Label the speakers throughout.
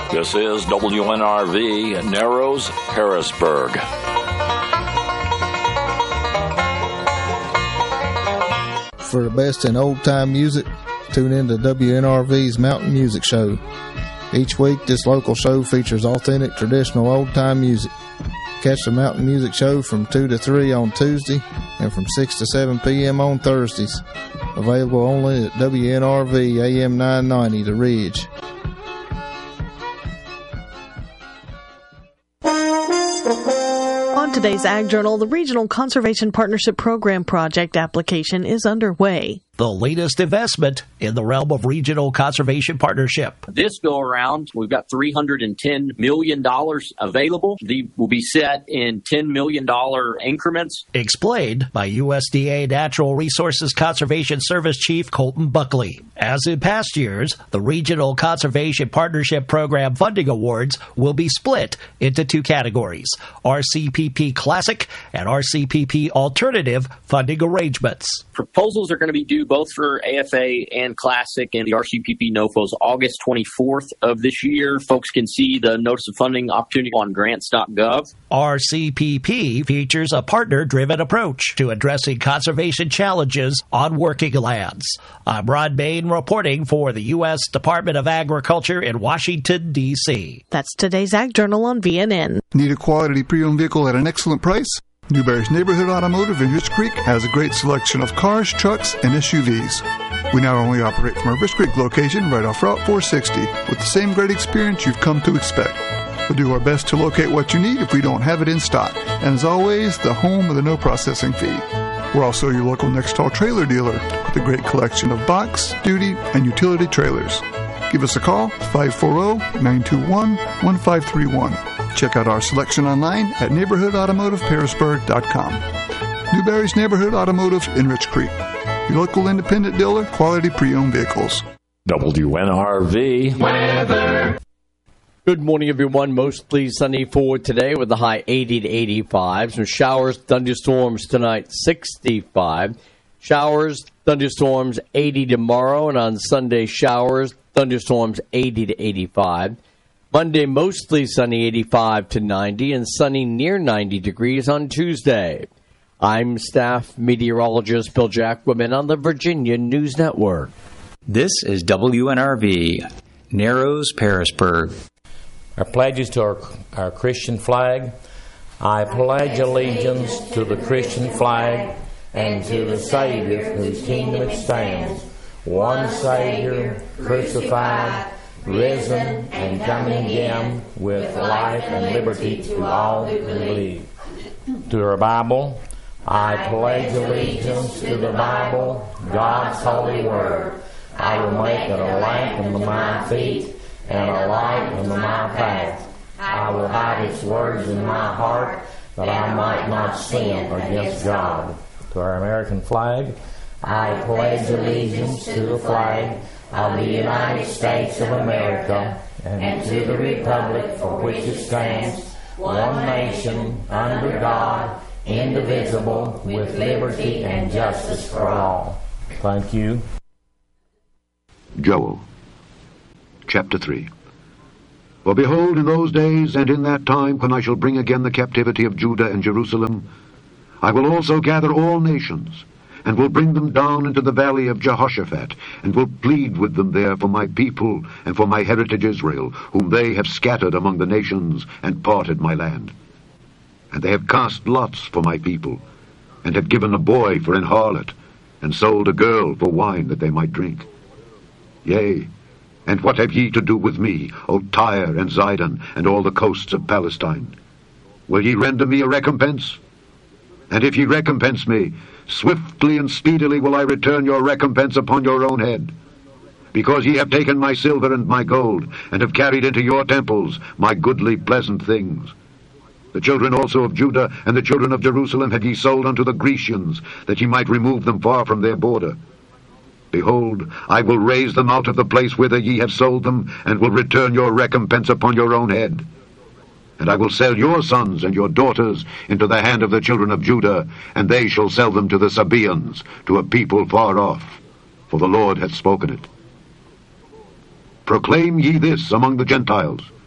Speaker 1: This is WNRV, Narrows, Harrisburg.
Speaker 2: For the best in old-time music, tune in to WNRV's Mountain Music Show. Each week, this local show features authentic, traditional old-time music. Catch the Mountain Music Show from 2 to 3 on Tuesday and from 6 to 7 p.m. on Thursdays. Available only at WNRV AM 990, The Ridge.
Speaker 3: On today's Ag Journal, the Regional Conservation Partnership Program project application is underway.
Speaker 4: The latest investment in the realm of regional conservation partnership.
Speaker 5: This go around, we've got $310 million available. These will be set in $10 million increments.
Speaker 4: Explained by USDA Natural Resources Conservation Service Chief Colton Buckley. As in past years, the Regional Conservation Partnership Program funding awards will be split into two categories, RCPP Classic and RCPP Alternative funding arrangements.
Speaker 5: Proposals are going to be due both for AFA and Classic and the RCPP NOFOs August 24th of this year. Folks can see the notice of funding opportunity on grants.gov.
Speaker 4: RCPP features a partner-driven approach to addressing conservation challenges on working lands. I'm Ron Bain reporting for the U.S. Department of Agriculture in Washington, D.C.
Speaker 3: That's today's Ag Journal on VNN.
Speaker 6: Need a quality pre-owned vehicle at an excellent price? Newberry's Neighborhood Automotive in Rich Creek has a great selection of cars, trucks, and SUVs. We not only operate from our Rich Creek location right off Route 460 with the same great experience you've come to expect. We'll do our best to locate what you need if we don't have it in stock. And as always, the home of the no processing fee. We're also your local Nextal trailer dealer with a great collection of box, duty, and utility trailers. Give us a call, 540-921-1531. Check out our selection online at neighborhoodautomotiveharrisburg.com. Newberry's Neighborhood Automotive in Rich Creek. Your local independent dealer, quality pre-owned vehicles.
Speaker 1: WNRV weather.
Speaker 7: Good morning, everyone. Mostly sunny for today with a high 80 to 85. Some showers, thunderstorms tonight, 65. Showers, thunderstorms, 80 tomorrow. And on Sunday, showers, thunderstorms, 80 to 85. Monday, mostly sunny, 85 to 90, and sunny near 90 degrees on Tuesday. I'm staff meteorologist Bill Jacquemin on the Virginia News Network.
Speaker 8: This is WNRV, Narrows, Harrisburg.
Speaker 9: Our pledges to our Christian flag. I pledge allegiance to the Christian flag and to the Savior whose kingdom it stands, one Savior, crucified, risen and coming again with life and liberty to all who believe. To our Bible, I pledge allegiance to the Bible, God's holy word. I will make it a lamp unto my feet and a light unto my path. I will hide its words in my heart that I might not sin against God. To our American flag, I pledge allegiance to the flag of the United States of America and to the republic for which it stands, one nation, under God, indivisible, with liberty and justice for all. Thank you.
Speaker 10: Joel, chapter 3. For behold, in those days and in that time, when I shall bring again the captivity of Judah and Jerusalem, I will also gather all nations, and will bring them down into the valley of Jehoshaphat, and will plead with them there for my people and for my heritage Israel, whom they have scattered among the nations and parted my land. And they have cast lots for my people, and have given a boy for an harlot, and sold a girl for wine that they might drink. Yea, and what have ye to do with me, O Tyre and Zidon, and all the coasts of Palestine? Will ye render me a recompense? And if ye recompense me, swiftly and speedily will I return your recompense upon your own head. Because ye have taken my silver and my gold, and have carried into your temples my goodly pleasant things. The children also of Judah and the children of Jerusalem have ye sold unto the Grecians, that ye might remove them far from their border. Behold, I will raise them out of the place whither ye have sold them, and will return your recompense upon your own head. And I will sell your sons and your daughters into the hand of the children of Judah, and they shall sell them to the Sabaeans, to a people far off, for the Lord hath spoken it. Proclaim ye this among the Gentiles.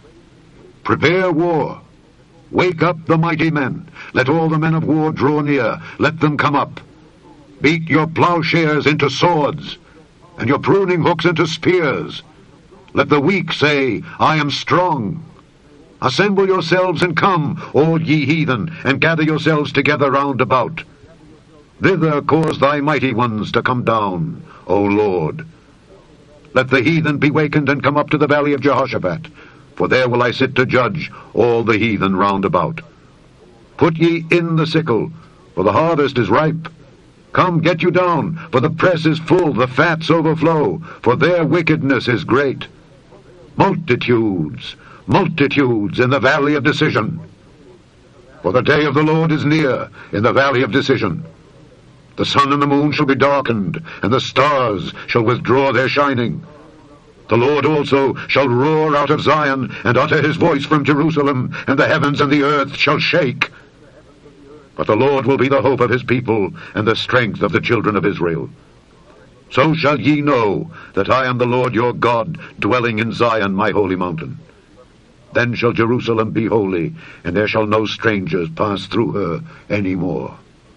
Speaker 10: Prepare war. Wake up the mighty men. Let all the men of war draw near. Let them come up. Beat your plowshares into swords, and your pruning hooks into spears. Let the weak say, I am strong. Assemble yourselves and come, all ye heathen, and gather yourselves together round about. Thither cause thy mighty ones to come down, O Lord. Let the heathen be wakened and come up to the valley of Jehoshaphat, for there will I sit to judge all the heathen round about. Put ye in the sickle, for the harvest is ripe. Come, get you down, for the press is full, the fats overflow, for their wickedness is great. Multitudes, multitudes in the valley of decision. For the day of the Lord is near in the valley of decision. The sun and the moon shall be darkened, and the stars shall withdraw their shining. The Lord also shall roar out of Zion, and utter his voice from Jerusalem, and the heavens and the earth shall shake. But the Lord will be the hope of his people, and the strength of the children of Israel. So shall ye know that I am the Lord your God, dwelling in Zion my holy mountain. Then shall Jerusalem be holy, and there shall no strangers pass through her any more.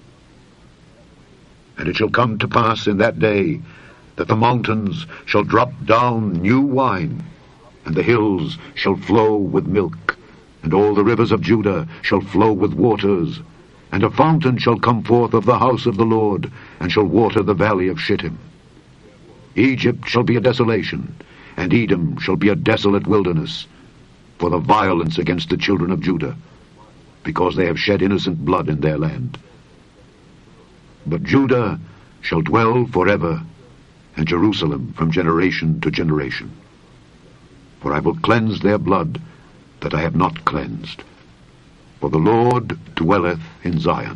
Speaker 10: And it shall come to pass in that day that the mountains shall drop down new wine, and the hills shall flow with milk, and all the rivers of Judah shall flow with waters, and a fountain shall come forth of the house of the Lord, and shall water the valley of Shittim. Egypt shall be a desolation, and Edom shall be a desolate wilderness, for the violence against the children of Judah, because they have shed innocent blood in their land. But Judah shall dwell forever, and Jerusalem from generation to generation. For I will cleanse their blood that I have not cleansed. For the Lord dwelleth in Zion.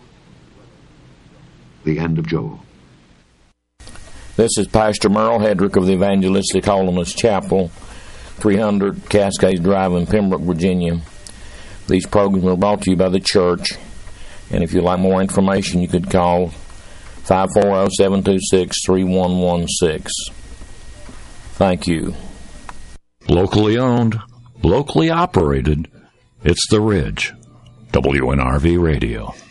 Speaker 10: The end of Joel.
Speaker 1: This is Pastor Merle Hedrick of the Evangelistic Holiness Chapel, 300 Cascades Drive in Pembroke, Virginia. These programs are brought to you by the church, and if you'd like more information, you could call 540-726-3116. Thank you.
Speaker 11: Locally owned, locally operated, it's The Ridge, WNRV Radio.